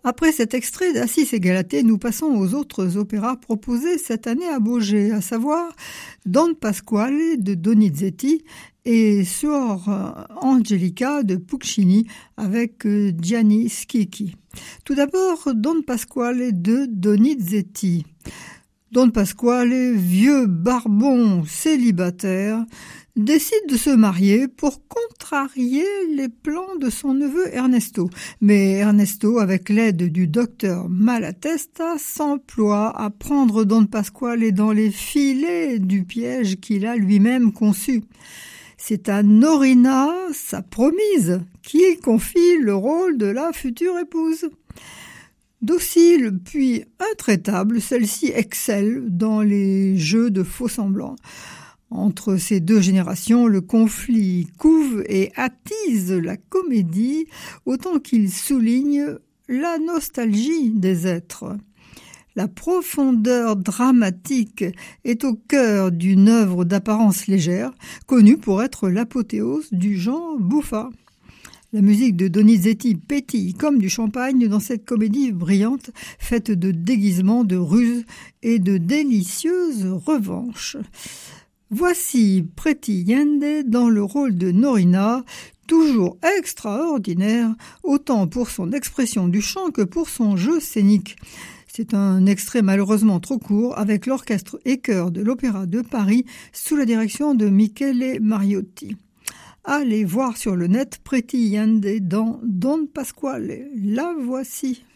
Après cet extrait d'Assis et Galatée, nous passons aux autres opéras proposés cette année à Beaugé, à savoir Don Pasquale de Donizetti et Suor Angelica de Puccini avec Gianni Schicchi. Tout d'abord, Don Pasquale de Donizetti. Don Pasquale, vieux barbon célibataire, décide de se marier pour contrarier les plans de son neveu Ernesto. Mais Ernesto, avec l'aide du docteur Malatesta, s'emploie à prendre Don Pasquale dans les filets du piège qu'il a lui-même conçu. C'est à Norina, sa promise, qu'il confie le rôle de la future épouse. Docile puis intraitable, celle-ci excelle dans les jeux de faux-semblants. Entre ces deux générations, le conflit couve et attise la comédie, autant qu'il souligne la nostalgie des êtres. La profondeur dramatique est au cœur d'une œuvre d'apparence légère, connue pour être l'apothéose du genre bouffa. La musique de Donizetti pétille comme du champagne dans cette comédie brillante, faite de déguisements, de ruses et de délicieuses revanches. Voici Pretty Yende dans le rôle de Norina, toujours extraordinaire, autant pour son expression du chant que pour son jeu scénique. C'est un extrait malheureusement trop court avec l'orchestre et chœur de l'Opéra de Paris sous la direction de Michele Mariotti. Allez voir sur le net Pretty Yende dans Don Pasquale. La voici.